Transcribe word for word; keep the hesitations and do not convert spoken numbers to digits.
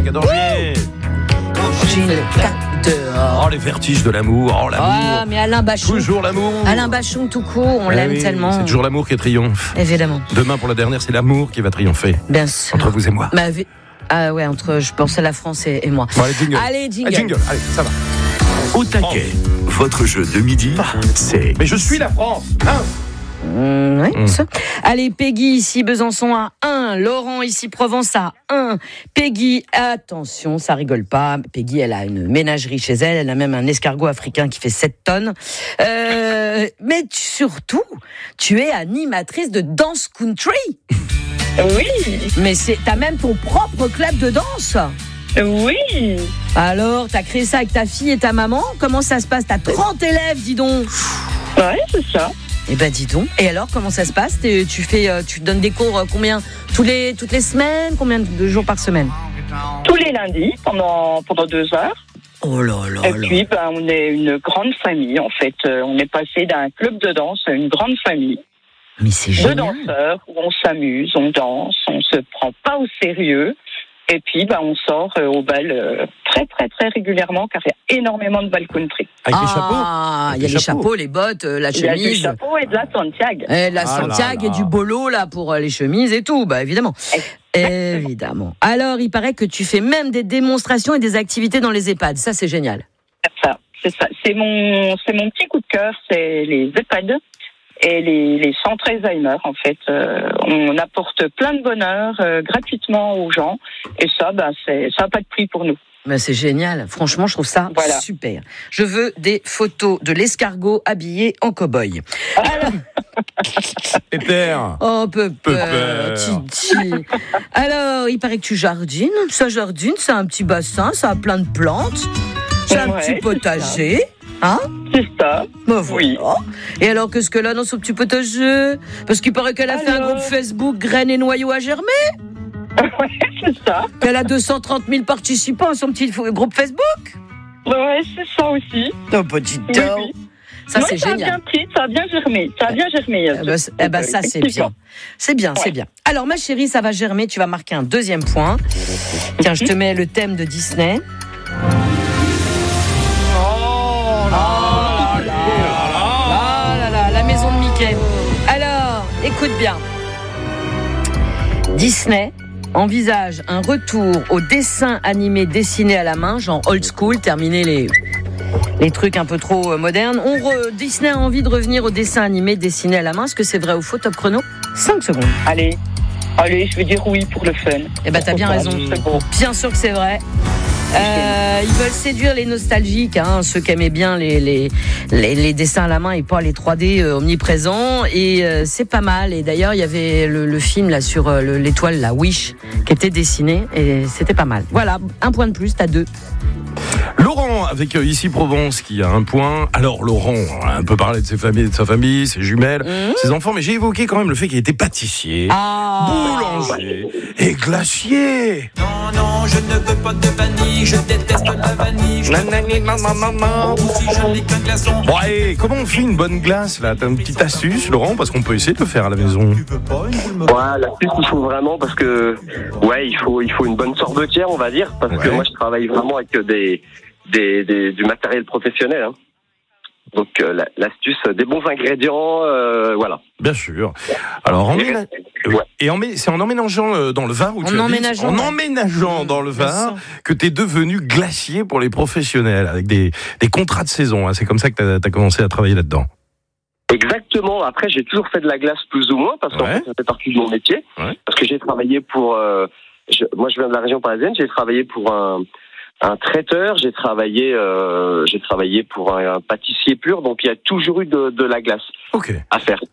quatorze juillet. Oh, les vertiges de l'amour. Oh, l'amour. Ah, mais Alain Bachung. Toujours l'amour. Alain Bachung, tout court, on Ah l'aime oui, tellement. C'est toujours l'amour qui triomphe. Évidemment. Demain, pour la dernière, c'est l'amour qui va triompher. Bien sûr. Entre vous et moi. Bah, vi- ah ouais, entre, je pense à la France et, et moi. Bon, allez, jingle. Allez, jingle. Ah, jingle. Allez, ça va. Au taquet, votre jeu de midi, c'est... Mais je suis la France. Hein Mmh, ouais, Mmh. ça. Allez, Peggy ici Besançon à un, Laurent ici Provence à un. Peggy, attention, ça rigole pas. Peggy, elle a une ménagerie chez elle, elle a même un escargot africain qui fait sept tonnes. Euh, mais tu- surtout, tu es animatrice de danse country. Oui, Mais c'est, t'as même ton propre club de danse. oui. Alors, t'as créé ça avec ta fille et ta maman. Comment ça se passe? T'as trente élèves, dis donc. Ouais, c'est ça. Eh ben dis donc. Et alors comment ça se passe? T'es- Tu fais, euh, tu donnes des cours euh, combien tous les toutes les semaines? Combien de jours par semaine? Tous les lundis, pendant, pendant deux heures. Oh là là Et là. puis, ben, on est une grande famille, en fait. Euh, on est passé d'un club de danse à une grande famille Mais c'est de génial. danseurs où on s'amuse, on danse, on se prend pas au sérieux. Et puis, ben, on sort euh, au bal euh, très, très, très régulièrement, car il y a énormément de bal country. Avec des chapeaux. Ah, il y a Des les chapeaux. chapeaux, les bottes, euh, la Il y a du chemise. chapeau et de la Santiago. Et la Ah Santiago là et là. du bolo là pour euh, les chemises et tout, bah évidemment. Évidemment. Alors, il paraît que tu fais même des démonstrations et des activités dans les EHPAD. Ça, c'est génial. C'est ça, c'est ça. C'est mon, c'est mon petit coup de cœur, c'est les EHPAD et les, les centres Alzheimer, en fait. Euh, on apporte plein de bonheur euh, gratuitement aux gens, et ça, ben, c'est, ça n'a pas de prix pour nous. Ben, c'est génial. Franchement, je trouve ça Voilà. super. Je veux des photos de l'escargot habillé en cow-boy. Alors, Pépère. oh, peu Pépère. Titi. Alors, il paraît que tu jardines. Ça jardine, c'est un petit bassin, ça a plein de plantes. C'est un Ouais, petit c'est potager. Hein? C'est ça. Ben Oui. voilà. Et alors, qu'est-ce qu'elle a dans son petit potager? Parce qu'il paraît qu'elle a fait un Alors groupe Facebook Graines et Noyaux à germer. Ouais, c'est ça. Qu'elle a deux cent trente mille participants à son petit fo- groupe Facebook. Ouais, c'est ça aussi. Oh, petit Oui, doigt. oui. Ça, Ouais, c'est ça a génial. bien pris, ça a bien germé. Ça a bien germé. Eh ben, c- eh ben, ça, c'est bien. C'est bien, c'est Ouais. bien. Alors, ma chérie, ça va germer. Tu vas marquer un deuxième point. Tiens, je te mets le thème de Disney. Oh là là. Ah là là, la maison de Mickey. Alors, écoute bien. Disney envisage un retour au dessin animé dessiné à la main, genre old school, terminer les, les trucs un peu trop euh, modernes. On re- Disney a envie de revenir au dessin animé dessiné à la main. Est-ce que c'est vrai ou faux? Top chrono, cinq secondes. Allez, allez, je vais dire oui pour le fun. Eh ben, t'as bien raison. C'est bon. Bien sûr que c'est vrai. Euh, ils veulent séduire les nostalgiques, hein, ceux qui aimaient bien les, les, les, les dessins à la main et pas les trois D euh, omniprésents. Et euh, c'est pas mal. Et d'ailleurs, il y avait le, le film là sur euh, le- l'étoile, la Wish, qui était dessiné et c'était pas mal. Voilà, un point de plus, t'as deux. Laurent, avec euh, Ici Provence, qui a un point. Alors, Laurent, on a un peu parlé de ses familles, de sa famille, ses jumelles, Mmh. ses enfants, mais j'ai évoqué quand même le fait qu'il était pâtissier, Ah, boulanger et glacier. Non, non, je ne veux pas de vanille, je déteste la vanille. Je si je n'ai qu'un glaçon. Bon, allez, comment on fait une bonne glace, là? T'as une petite astuce, Laurent? Parce qu'on peut essayer de le faire à la maison. Ouais, l'astuce, il faut vraiment, parce que, ouais, il faut, il faut une bonne sorbetière, on va dire, parce Ouais. que moi, je travaille vraiment avec des, des, des du matériel professionnel, hein. Donc, euh, la- l'astuce, des bons ingrédients, euh, voilà. Bien sûr. Alors, en Et- ména- ouais. et en mé- c'est en emménageant euh, dans le Var où En tu habites, emménageant, en ouais. emménageant dans le Bien Var sûr. que t'es devenu glacier pour les professionnels avec des, des contrats de saison. Hein. C'est comme ça que t'as as commencé à travailler là-dedans. Exactement. Après, j'ai toujours fait de la glace plus ou moins, parce qu'en Ouais. fait, ça fait partie de mon métier. Ouais. Parce que j'ai travaillé pour, euh, je- moi, je viens de la région parisienne, j'ai travaillé pour un, un traiteur, j'ai travaillé, euh, j'ai travaillé pour un, un pâtissier pur, donc il y a toujours eu de, de la glace Ok. à faire.